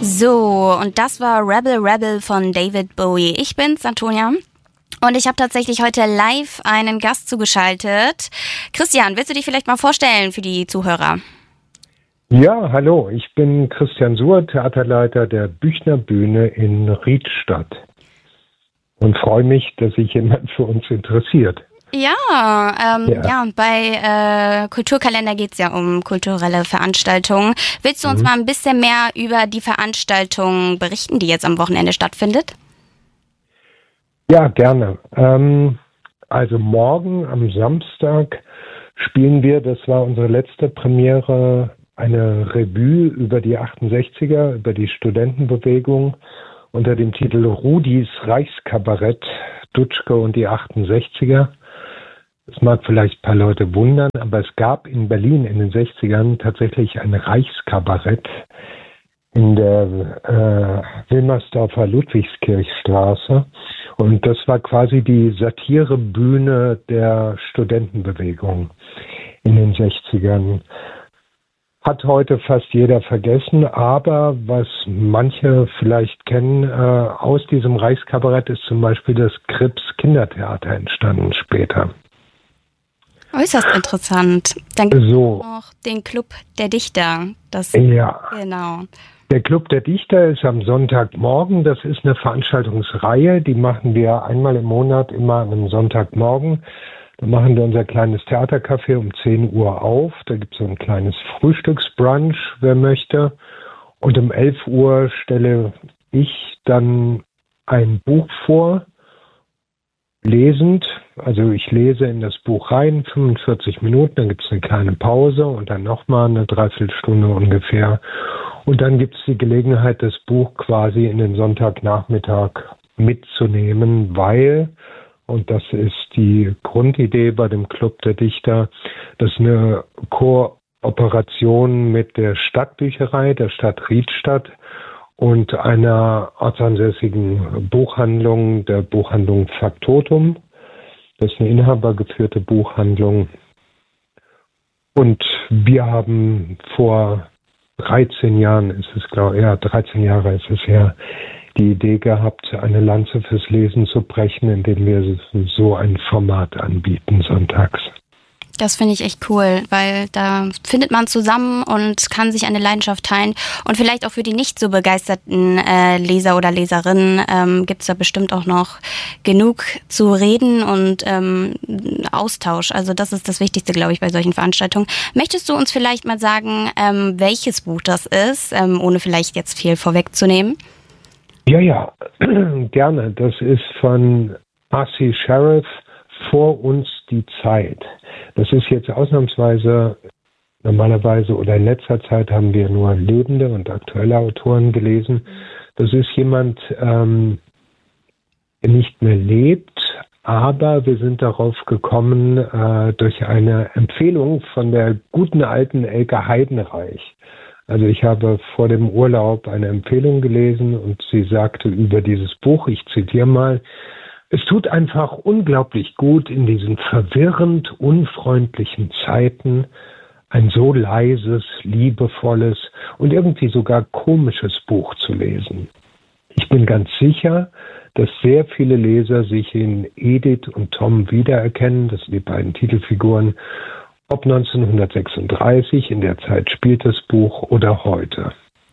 So, und das war Rebel Rebel von David Bowie. Ich bin's, Antonia. Und ich habe tatsächlich heute live einen Gast zugeschaltet. Christian, willst du dich vielleicht mal vorstellen für die Zuhörer? Ja, hallo, ich bin Christian Suhr, Theaterleiter der Büchner Bühne in Riedstadt. Und freue mich, dass sich jemand für uns interessiert. Ja, bei Kulturkalender geht es ja um kulturelle Veranstaltungen. Willst du uns mal ein bisschen mehr über die Veranstaltung berichten, die jetzt am Wochenende stattfindet? Ja, gerne. Also morgen am Samstag spielen wir, das war unsere letzte Premiere, eine Revue über die 68er, über die Studentenbewegung unter dem Titel Rudis Reichskabarett, Dutschke und die 68er. Das mag vielleicht ein paar Leute wundern, aber es gab in Berlin in den 60ern tatsächlich ein Reichskabarett in der Wilmersdorfer Ludwigskirchstraße. Und das war quasi die Satirebühne der Studentenbewegung in den 60ern. Hat heute fast jeder vergessen, aber was manche vielleicht kennen, aus diesem Reichskabarett ist zum Beispiel das Krips Kindertheater entstanden später. Äußerst interessant. Dann gibt es noch den Club der Dichter. Genau. Der Club der Dichter ist am Sonntagmorgen. Das ist eine Veranstaltungsreihe. Die machen wir einmal im Monat, immer an einem Sonntagmorgen. Da machen wir unser kleines Theatercafé um 10 Uhr auf. Da gibt es so ein kleines Frühstücksbrunch, wer möchte. Und um 11 Uhr stelle ich dann ein Buch vor, lesend. Also ich lese in das Buch rein, 45 Minuten, dann gibt es eine kleine Pause und dann nochmal eine Dreiviertelstunde ungefähr. Und dann gibt es die Gelegenheit, das Buch quasi in den Sonntagnachmittag mitzunehmen, weil, und das ist die Grundidee bei dem Club der Dichter, das ist eine Kooperation mit der Stadtbücherei, der Stadt Riedstadt und einer ortsansässigen Buchhandlung, der Buchhandlung Faktotum. Das ist eine inhabergeführte Buchhandlung. Und wir haben vor 13 Jahren, 13 Jahre ist es her, die Idee gehabt, eine Lanze fürs Lesen zu brechen, indem wir so ein Format anbieten sonntags. Das finde ich echt cool, weil da findet man zusammen und kann sich eine Leidenschaft teilen. Und vielleicht auch für die nicht so begeisterten Leser oder Leserinnen gibt es da bestimmt auch noch genug zu reden und Austausch. Also das ist das Wichtigste, glaube ich, bei solchen Veranstaltungen. Möchtest du uns vielleicht mal sagen, welches Buch das ist, ohne vielleicht jetzt viel vorwegzunehmen? Ja, gerne. Das ist von R.C. Sheriff, Vor uns die Zeit. Das ist jetzt ausnahmsweise, normalerweise oder in letzter Zeit haben wir nur lebende und aktuelle Autoren gelesen. Das ist jemand, der nicht mehr lebt, aber wir sind darauf gekommen durch eine Empfehlung von der guten alten Elke Heidenreich. Also ich habe vor dem Urlaub eine Empfehlung gelesen und sie sagte über dieses Buch, ich zitiere mal, es tut einfach unglaublich gut, in diesen verwirrend unfreundlichen Zeiten ein so leises, liebevolles und irgendwie sogar komisches Buch zu lesen. Ich bin ganz sicher, dass sehr viele Leser sich in Edith und Tom wiedererkennen, das sind die beiden Titelfiguren, ob 1936, in der Zeit spielt das Buch, oder heute.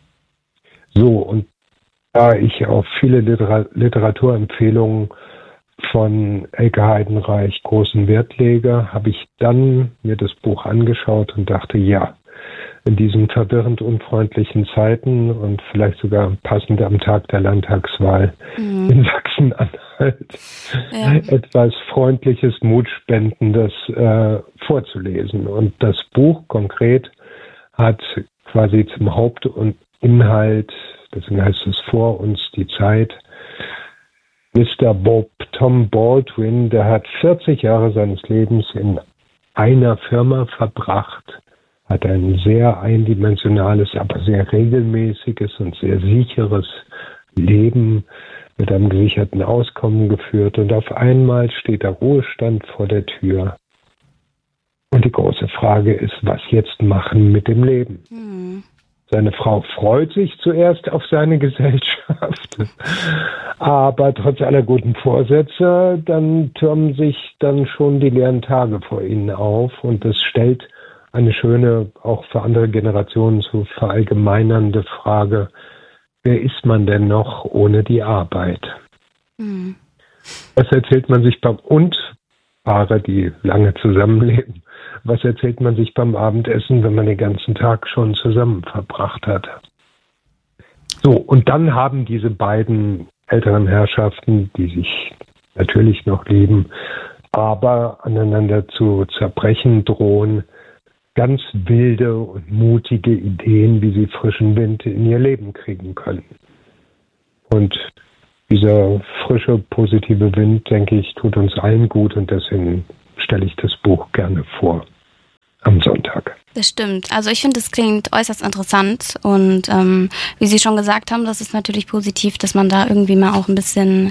So, und da ich auf viele Literaturempfehlungen von Elke Heidenreich großen Wert lege, habe ich dann mir das Buch angeschaut und dachte, ja, in diesen verwirrend unfreundlichen Zeiten und vielleicht sogar passend am Tag der Landtagswahl in Sachsen-Anhalt etwas Freundliches, Mutspendendes vorzulesen. Und das Buch konkret hat quasi zum Haupt- und Inhalt, deswegen heißt es Vor uns die Zeit, Mr. Tom Baldwin, der hat 40 Jahre seines Lebens in einer Firma verbracht, hat ein sehr eindimensionales, aber sehr regelmäßiges und sehr sicheres Leben mit einem gesicherten Auskommen geführt. Und auf einmal steht der Ruhestand vor der Tür. Und die große Frage ist, was jetzt machen mit dem Leben? Seine Frau freut sich zuerst auf seine Gesellschaft, aber trotz aller guten Vorsätze, dann türmen sich dann schon die leeren Tage vor ihnen auf und das stellt eine schöne, auch für andere Generationen zu verallgemeinernde Frage, wer ist man denn noch ohne die Arbeit? Mhm. Was erzählt man sich und Paare, die lange zusammenleben, was erzählt man sich beim Abendessen, wenn man den ganzen Tag schon zusammen verbracht hat? So, und dann haben diese beiden älteren Herrschaften, die sich natürlich noch lieben, aber aneinander zu zerbrechen drohen, ganz wilde und mutige Ideen, wie sie frischen Wind in ihr Leben kriegen können. Und dieser frische, positive Wind, denke ich, tut uns allen gut und deswegen stelle ich das Buch gerne vor am Sonntag. Das stimmt. Also ich finde, es klingt äußerst interessant und wie Sie schon gesagt haben, das ist natürlich positiv, dass man da irgendwie mal auch ein bisschen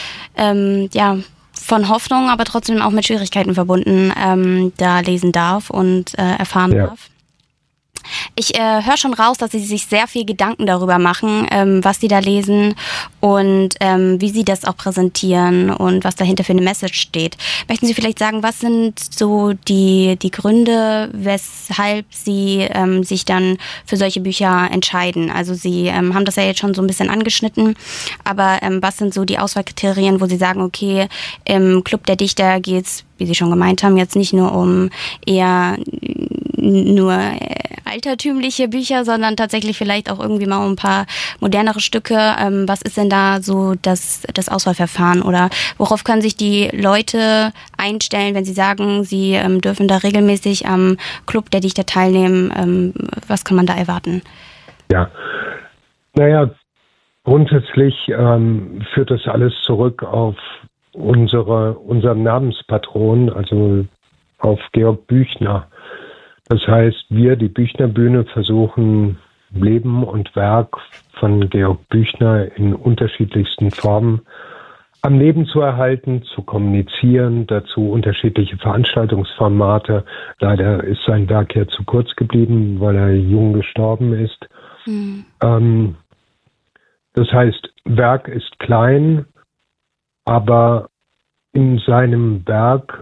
von Hoffnung, aber trotzdem auch mit Schwierigkeiten verbunden da lesen darf und erfahren darf. Ich höre schon raus, dass Sie sich sehr viel Gedanken darüber machen, was Sie da lesen und wie Sie das auch präsentieren und was dahinter für eine Message steht. Möchten Sie vielleicht sagen, was sind so die Gründe, weshalb Sie sich dann für solche Bücher entscheiden? Also Sie haben das ja jetzt schon so ein bisschen angeschnitten, aber was sind so die Auswahlkriterien, wo Sie sagen, okay, im Club der Dichter geht's, wie Sie schon gemeint haben, jetzt nicht nur um eher nur altertümliche Bücher, sondern tatsächlich vielleicht auch irgendwie mal ein paar modernere Stücke. Was ist denn da so das Auswahlverfahren oder worauf können sich die Leute einstellen, wenn sie sagen, sie dürfen da regelmäßig am Club der Dichter teilnehmen? Was kann man da erwarten? Ja, naja, grundsätzlich führt das alles zurück auf unseren Namenspatron, also auf Georg Büchner. Das heißt, wir, die Büchner-Bühne, versuchen Leben und Werk von Georg Büchner in unterschiedlichsten Formen am Leben zu erhalten, zu kommunizieren, dazu unterschiedliche Veranstaltungsformate. Leider ist sein Werk ja zu kurz geblieben, weil er jung gestorben ist. Mhm. Das heißt, Werk ist klein, aber in seinem Werk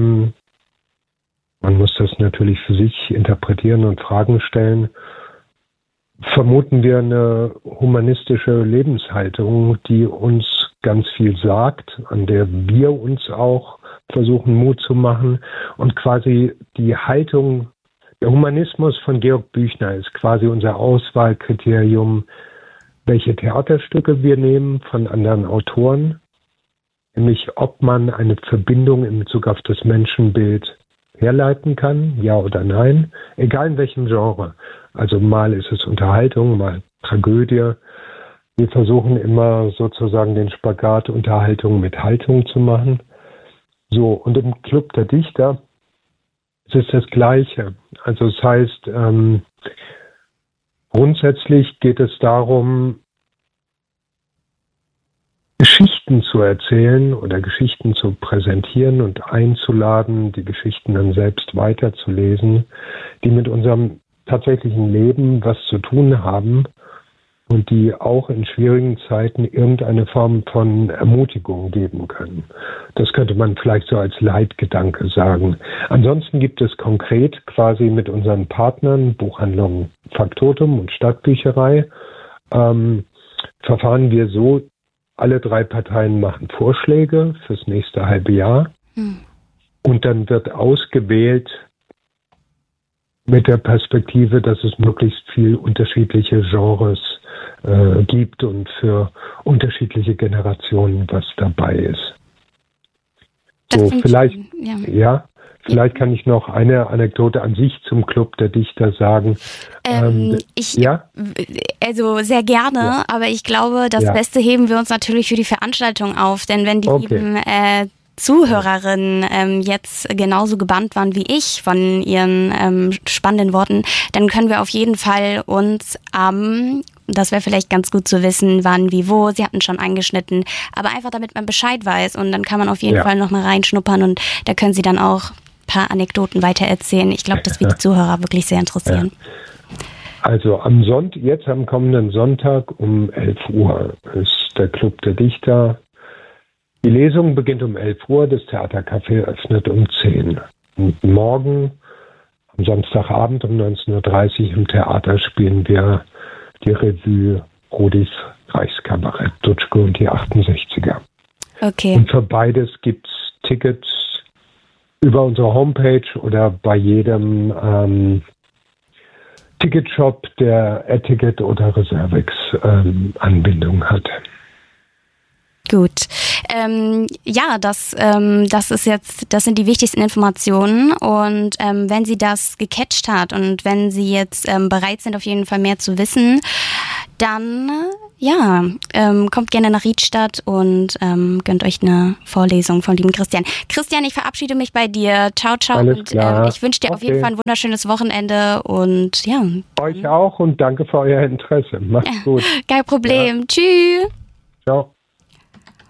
man muss das natürlich für sich interpretieren und Fragen stellen. Vermuten wir eine humanistische Lebenshaltung, die uns ganz viel sagt, an der wir uns auch versuchen, Mut zu machen. Und quasi die Haltung, der Humanismus von Georg Büchner ist quasi unser Auswahlkriterium, welche Theaterstücke wir nehmen von anderen Autoren, nämlich ob man eine Verbindung in Bezug auf das Menschenbild herleiten kann, ja oder nein, egal in welchem Genre. Also mal ist es Unterhaltung, mal Tragödie. Wir versuchen immer sozusagen den Spagat Unterhaltung mit Haltung zu machen. So, und im Club der Dichter ist es das Gleiche. Also das heißt, grundsätzlich geht es darum, Geschichten zu erzählen oder Geschichten zu präsentieren und einzuladen, die Geschichten dann selbst weiterzulesen, die mit unserem tatsächlichen Leben was zu tun haben und die auch in schwierigen Zeiten irgendeine Form von Ermutigung geben können. Das könnte man vielleicht so als Leitgedanke sagen. Ansonsten gibt es konkret quasi mit unseren Partnern, Buchhandlung Faktotum und Stadtbücherei, verfahren wir so, alle drei Parteien machen Vorschläge fürs nächste halbe Jahr und dann wird ausgewählt mit der Perspektive, dass es möglichst viel unterschiedliche Genres gibt und für unterschiedliche Generationen was dabei ist. So, vielleicht, vielleicht kann ich noch eine Anekdote an sich zum Club der Dichter sagen. Also sehr gerne, aber ich glaube, das Beste heben wir uns natürlich für die Veranstaltung auf, denn wenn die lieben Zuhörerinnen jetzt genauso gebannt waren wie ich von ihren spannenden Worten, dann können wir auf jeden Fall uns das wäre vielleicht ganz gut zu wissen, wann, wie, wo. Sie hatten schon angeschnitten, aber einfach damit man Bescheid weiß und dann kann man auf jeden Fall noch mal reinschnuppern und da können Sie dann auch ein paar Anekdoten weitererzählen. Ich glaube, das wird die Zuhörer wirklich sehr interessieren. Ja. Also jetzt am kommenden Sonntag um 11 Uhr ist der Club der Dichter. Die Lesung beginnt um 11 Uhr, das Theatercafé öffnet um 10. Und morgen, am Samstagabend um 19:30 Uhr im Theater spielen wir die Revue Rodis Reichskabarett, Dutschke und die 68er. Okay. Und für beides gibt es Tickets über unsere Homepage oder bei jedem Ticketshop, der Ticket oder Reservex Anbindung hat. Gut. Das ist jetzt, das sind die wichtigsten Informationen und wenn Sie das gecatcht hat und wenn Sie jetzt bereit sind, auf jeden Fall mehr zu wissen, dann kommt gerne nach Riedstadt und gönnt euch eine Vorlesung vom lieben Christian. Christian, ich verabschiede mich bei dir. Ciao, ciao. Alles und klar. Ich wünsche dir auf jeden Fall ein wunderschönes Wochenende und ja. Euch auch und danke für euer Interesse. Macht's gut. Kein Problem. Tschüss. Ciao.